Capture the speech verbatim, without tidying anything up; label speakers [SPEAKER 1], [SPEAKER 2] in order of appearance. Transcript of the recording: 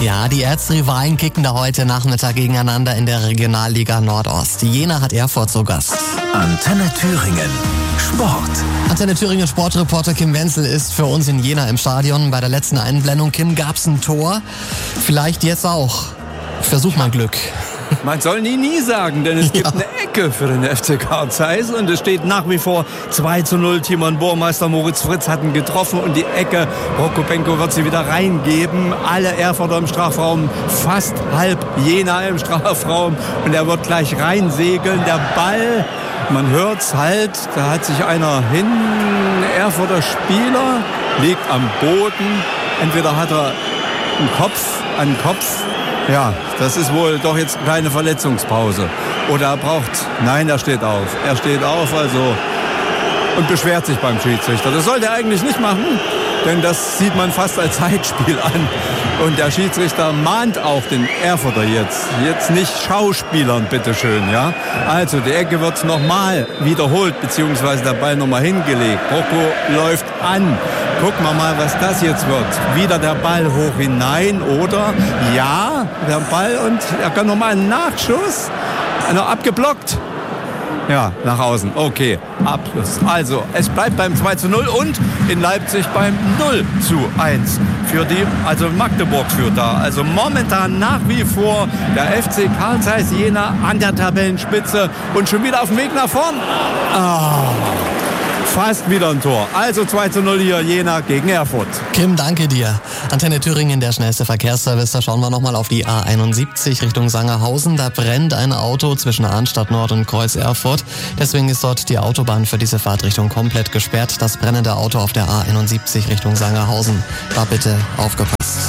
[SPEAKER 1] Ja, die Erzrivalen kicken da heute Nachmittag gegeneinander in der Regionalliga Nordost. Jena hat Erfurt zu Gast.
[SPEAKER 2] Antenne Thüringen. Sport.
[SPEAKER 1] Antenne Thüringen Sportreporter Kim Wenzel ist für uns in Jena im Stadion. Bei der letzten Einblendung, Kim, gab's ein Tor. Vielleicht jetzt auch. Versuch mal Glück.
[SPEAKER 3] Man soll nie, nie sagen, denn es gibt ja. eine Ecke für den F C Karl Zeiss und es steht nach wie vor zwei zu null. Timon Burmeister Moritz Fritz hatten getroffen und die Ecke, Prokopenko wird sie wieder reingeben. Alle Erfurter im Strafraum, fast halb Jena im Strafraum und er wird gleich reinsegeln. Der Ball, man hört's halt, da hat sich einer hin, Erfurter Spieler, liegt am Boden. Entweder hat er einen Kopf an Kopf. Ja, das ist wohl doch jetzt eine kleine Verletzungspause. Oder er braucht... Nein, er steht auf. Er steht auf, also... Und beschwert sich beim Schiedsrichter. Das sollte er eigentlich nicht machen, denn das sieht man fast als Zeitspiel an. Und der Schiedsrichter mahnt auch den Erfurter jetzt. Jetzt nicht Schauspielern, bitteschön, ja. Also, die Ecke wird nochmal wiederholt, beziehungsweise der Ball nochmal hingelegt. Proko läuft an. Gucken wir mal, was das jetzt wird. Wieder der Ball hoch hinein oder, ja, der Ball und er kann nochmal einen Nachschuss. Noch abgeblockt. Ja, nach außen. Okay, Abschluss. Also, es bleibt beim zwei zu null und in Leipzig beim null zu eins. Für die, also Magdeburg führt da. Also momentan nach wie vor der F C Karl Zeiss Jena an der Tabellenspitze und schon wieder auf dem Weg nach vorn. Ah. Fast wieder ein Tor. Also zwei zu null hier Jena gegen Erfurt.
[SPEAKER 1] Kim, danke dir. Antenne Thüringen, der schnellste Verkehrsservice. Da schauen wir nochmal auf die A einundsiebzig Richtung Sangerhausen. Da brennt ein Auto zwischen Arnstadt Nord und Kreuz Erfurt. Deswegen ist dort die Autobahn für diese Fahrtrichtung komplett gesperrt. Das brennende Auto auf der A einundsiebzig Richtung Sangerhausen. Da bitte aufgepasst.